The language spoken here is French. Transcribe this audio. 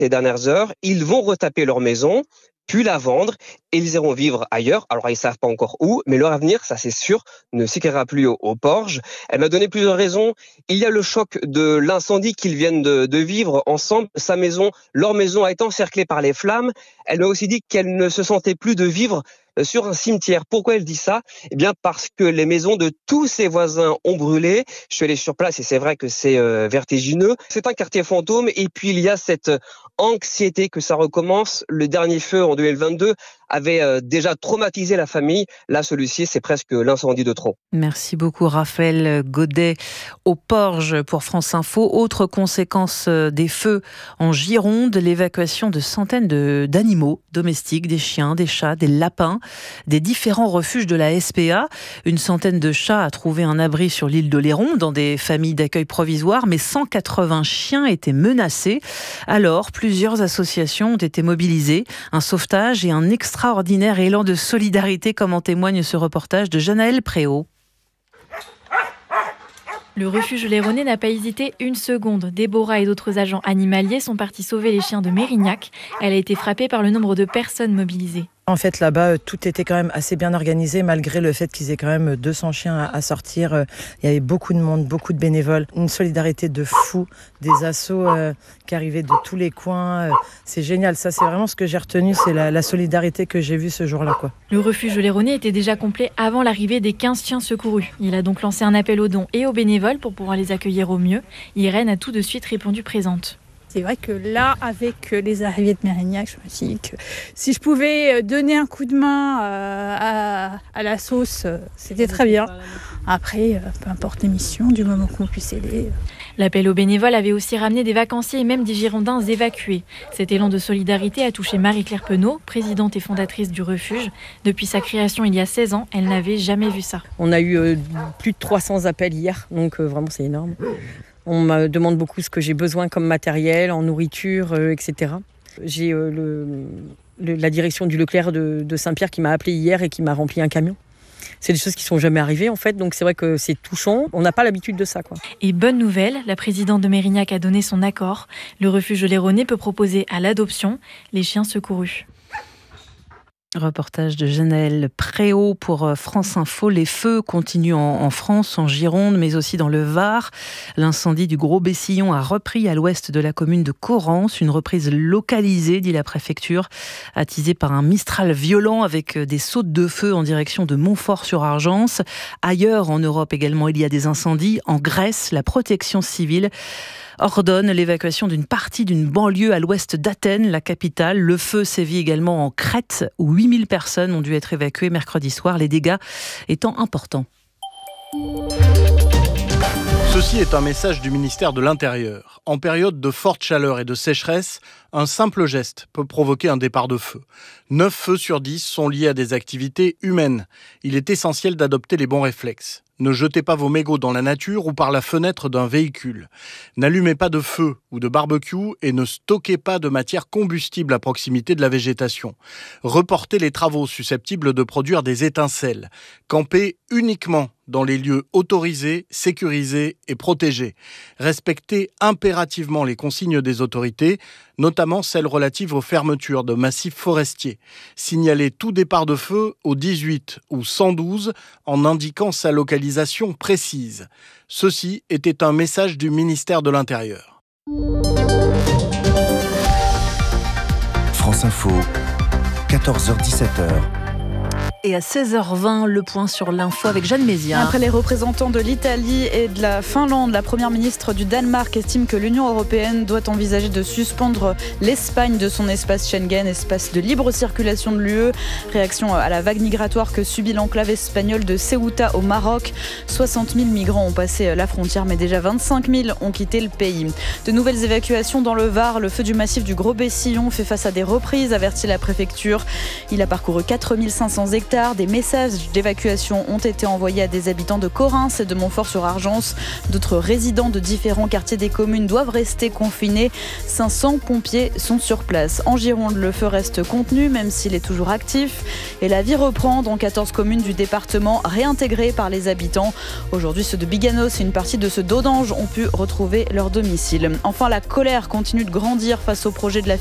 les dernières heures, ils vont retaper leur maison, puis la vendre, et ils iront vivre ailleurs. Alors, ils ne savent pas encore où, mais leur avenir, ça c'est sûr, ne s'écrira plus au Porge. Elle m'a donné plusieurs raisons. Il y a le choc de l'incendie qu'ils viennent de vivre ensemble. Leur maison a été encerclée par les flammes. Elle m'a aussi dit qu'elle ne se sentait plus de vivre sur un cimetière. Pourquoi elle dit ça ? Eh bien, parce que les maisons de tous ses voisins ont brûlé. Je suis allé sur place et c'est vrai que c'est vertigineux. C'est un quartier fantôme et puis il y a cette anxiété que ça recommence. Le dernier feu en 2022 avait déjà traumatisé la famille. Là, celui-ci, c'est presque l'incendie de trop. Merci beaucoup Raphaël Godet au Porge pour France Info. Autre conséquence des feux en Gironde, l'évacuation de centaines d'animaux domestiques, des chiens, des chats, des lapins, des différents refuges de la SPA. Une centaine de chats a trouvé un abri sur l'île d'Oléron dans des familles d'accueil provisoires, mais 180 chiens étaient menacés. Alors, plusieurs associations ont été mobilisées. Un sauvetage et un extraordinaire élan de solidarité, comme en témoigne ce reportage de Janaël Préau. Le refuge Léronais n'a pas hésité une seconde. Déborah et d'autres agents animaliers sont partis sauver les chiens de Mérignac. Elle a été frappée par le nombre de personnes mobilisées. En fait, là-bas, tout était quand même assez bien organisé, malgré le fait qu'ils aient quand même 200 chiens à sortir. Il y avait beaucoup de monde, beaucoup de bénévoles, une solidarité de fou, des assos qui arrivaient de tous les coins. C'est génial, ça c'est vraiment ce que j'ai retenu, c'est la solidarité que j'ai vue ce jour-là, quoi. Le refuge Léronais était déjà complet avant l'arrivée des 15 chiens secourus. Il a donc lancé un appel aux dons et aux bénévoles pour pouvoir les accueillir au mieux. Irène a tout de suite répondu présente. C'est vrai que là, avec les arrivées de Mérignac, je me suis dit que si je pouvais donner un coup de main à la sauce, c'était très bien. Après, peu importe les missions, du moment qu'on puisse aider. L'appel aux bénévoles avait aussi ramené des vacanciers et même des Girondins évacués. Cet élan de solidarité a touché Marie-Claire Penaud, présidente et fondatrice du refuge. Depuis sa création il y a 16 ans, elle n'avait jamais vu ça. On a eu plus de 300 appels hier, donc vraiment c'est énorme. On me demande beaucoup ce que j'ai besoin comme matériel, en nourriture, etc. J'ai la direction du Leclerc de Saint-Pierre qui m'a appelé hier et qui m'a rempli un camion. C'est des choses qui ne sont jamais arrivées en fait, donc c'est vrai que c'est touchant. On n'a pas l'habitude de ça, quoi. Et bonne nouvelle, la présidente de Mérignac a donné son accord. Le refuge Léronais peut proposer à l'adoption les chiens secourus. Reportage de Janaël Préau pour France Info. Les feux continuent en France, en Gironde, mais aussi dans le Var. L'incendie du Gros Bessillon a repris à l'ouest de la commune de Corrence. Une reprise localisée, dit la préfecture, attisée par un Mistral violent avec des sautes de feu en direction de Montfort-sur-Argence. Ailleurs en Europe également, il y a des incendies. En Grèce, la protection civile ordonne l'évacuation d'une partie d'une banlieue à l'ouest d'Athènes, la capitale. Le feu sévit également en Crète, où 8000 personnes ont dû être évacuées mercredi soir, les dégâts étant importants. Ceci est un message du ministère de l'Intérieur. En période de forte chaleur et de sécheresse, un simple geste peut provoquer un départ de feu. 9 feux sur 10 sont liés à des activités humaines. Il est essentiel d'adopter les bons réflexes. Ne jetez pas vos mégots dans la nature ou par la fenêtre d'un véhicule. N'allumez pas de feu ou de barbecue et ne stockez pas de matière combustible à proximité de la végétation. Reportez les travaux susceptibles de produire des étincelles. Campez uniquement dans les lieux autorisés, sécurisés et protégés. Respectez impérativement les consignes des autorités, notamment celles relatives aux fermetures de massifs forestiers. Signalez tout départ de feu au 18 ou 112 en indiquant sa localisation précise. Ceci était un message du ministère de l'Intérieur. France Info, 14h-17h. Et à 16h20, le point sur l'info avec Jeanne Mézières. Après les représentants de l'Italie et de la Finlande, la première ministre du Danemark estime que l'Union européenne doit envisager de suspendre l'Espagne de son espace Schengen, espace de libre circulation de l'UE. Réaction à la vague migratoire que subit l'enclave espagnole de Ceuta au Maroc. 60 000 migrants ont passé la frontière, mais déjà 25 000 ont quitté le pays. De nouvelles évacuations dans le Var. Le feu du massif du Gros Bessillon fait face à des reprises, avertit la préfecture. Il a parcouru 4500 hectares tard, des messages d'évacuation ont été envoyés à des habitants de Correns et de Montfort-sur-Argence. D'autres résidents de différents quartiers des communes doivent rester confinés. 500 pompiers sont sur place. En Gironde, le feu reste contenu, même s'il est toujours actif. Et la vie reprend dans 14 communes du département, réintégrées par les habitants. Aujourd'hui, ceux de Biganos et une partie de ceux d'Audange ont pu retrouver leur domicile. Enfin, la colère continue de grandir face au projet de la